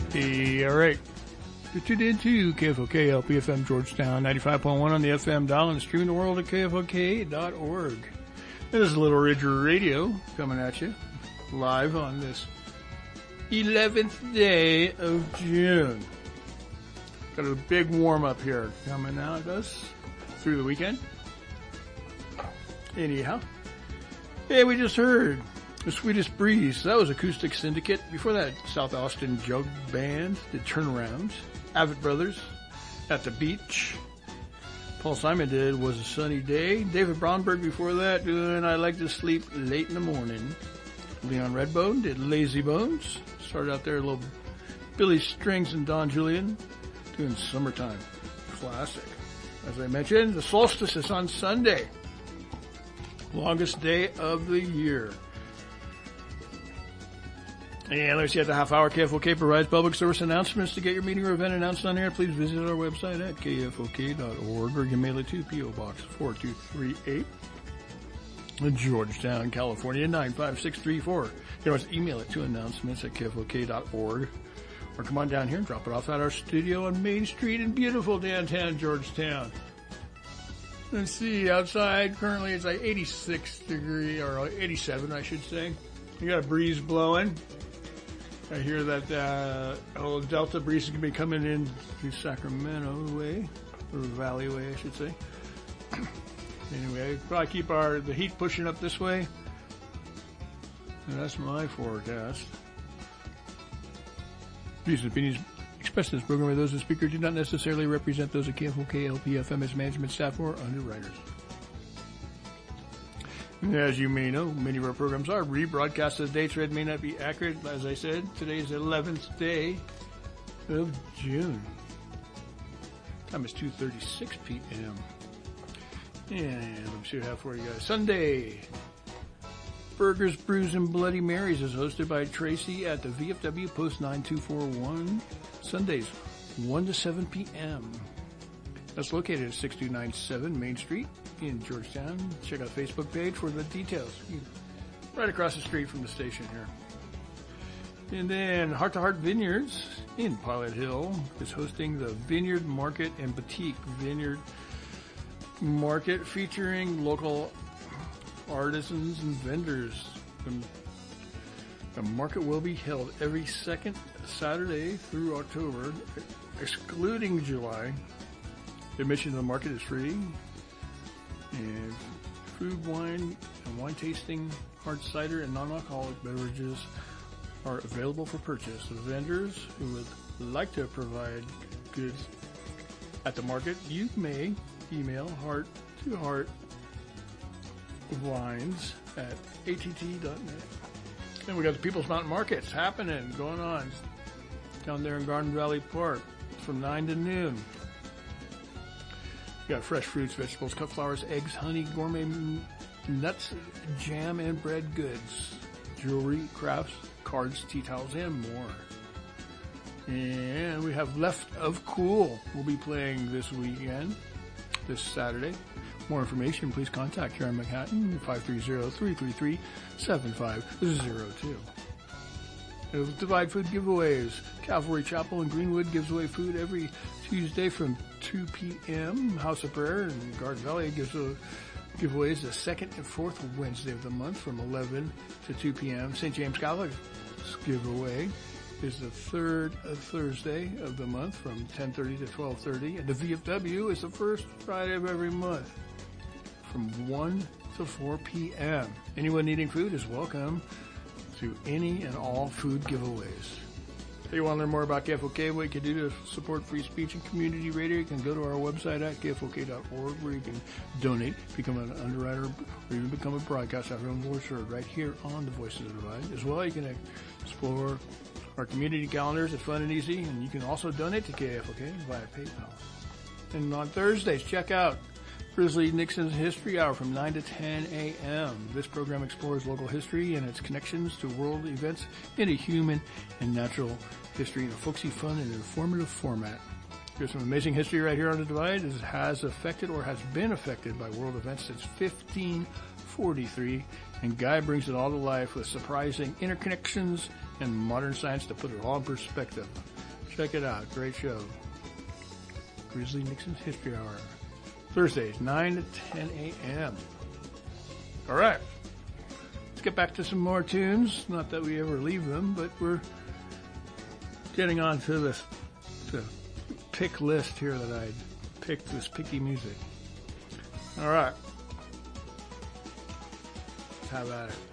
Hey, all right. You're tuned into KFOK LPFM Georgetown, 95.1 on the FM dial and streaming the world at KFOK.org. This is Little Ridge Radio coming at you live on this 11th day of June. Got a big warm-up here coming at us through the weekend. Anyhow, yeah, we just heard The Sweetest Breeze. That was Acoustic Syndicate. Before that, South Austin Jug Band did Turnarounds. Avett Brothers, At the Beach. Paul Simon did Was a Sunny Day. David Bromberg before that doing I Like to Sleep Late in the Morning. Leon Redbone did Lazy Bones. Started out there a little Billy Strings and Don Julian doing Summertime. Classic. As I mentioned, the solstice is on Sunday. Longest day of the year. And let's see, at the half hour, KFOK provides public service announcements. To get your meeting or event announced on air, please visit our website at kfok.org or you can mail it to P.O. Box 4238, Georgetown, California, 95634. You can always email it to announcements at kfok.org or come on down here and drop it off at our studio on Main Street in beautiful downtown Georgetown. Let's see, outside currently it's like 86 degrees, or 87 I should say. You got a breeze blowing. I hear that old Delta breeze is going to be coming in to Sacramento way, or Valley way, I should say. Anyway, probably keep the heat pushing up this way. And that's my forecast. Views and opinions expressed in this program by those of the speaker do not necessarily represent those of KFOK, LPFM, its management staff, or underwriters. As you may know, many of our programs are rebroadcast. The dates read may not be accurate. As I said, today is the 11th day of June. Time is 2:36 p.m. And let me see what I have for you guys. Sunday, Burgers, Brews, and Bloody Marys is hosted by Tracy at the VFW Post 9241. Sundays, 1 to 7 p.m. That's located at 6297 Main Street in Georgetown. Check out the Facebook page for the details. Right across the street from the station here. And then Heart to Heart Vineyards in Pilot Hill is hosting the Vineyard Market and Boutique Vineyard Market featuring local artisans and vendors. The market will be held every second Saturday through October, excluding July. Admission to the market is free. And food, wine, and wine tasting, hard cider, and non-alcoholic beverages are available for purchase. The vendors who would like to provide goods at the market, you may email heart-to-heart wines at att.net. And we got the People's Mountain Markets happening, going on down there in Garden Valley Park from 9 to noon. You got fresh fruits, vegetables, cut flowers, eggs, honey, gourmet nuts, jam, and bread goods, jewelry, crafts, cards, tea towels, and more. And we have Left of Cool. We'll be playing this weekend, this Saturday. More information, please contact here in Manhattan, 530-333-7502. Divide Food Giveaways. Calvary Chapel in Greenwood gives away food every Tuesday from 2 p.m. House of Prayer in Garden Valley gives giveaways the second and fourth Wednesday of the month from 11 to 2 p.m. St. James Catholic's giveaway is the third Thursday of the month from 10:30 to 12:30. And the VFW is the first Friday of every month from 1 to 4 p.m. Anyone needing food is welcome to any and all food giveaways. If you want to learn more about KFOK, what you can do to support free speech and community radio, you can go to our website at kfok.org where you can donate, become an underwriter, or even become a broadcaster of your own voice heard right here on the Voices of the Divide. As well, you can explore our community calendars. It's fun and easy, and you can also donate to KFOK via PayPal. And on Thursdays, check out Grizzly Nixon's History Hour from 9 to 10 a.m. This program explores local history and its connections to world events in a human and natural history in a folksy, fun, and informative format. There's some amazing history right here on the Divide. It has affected or has been affected by world events since 1543, and Guy brings it all to life with surprising interconnections and modern science to put it all in perspective. Check it out. Great show. Grizzly Nixon's History Hour. Thursdays, 9 to 10 a.m. All right. Let's get back to some more tunes. Not that we ever leave them, but we're getting on to the pick list here that I picked, this picky music. All right. How about it?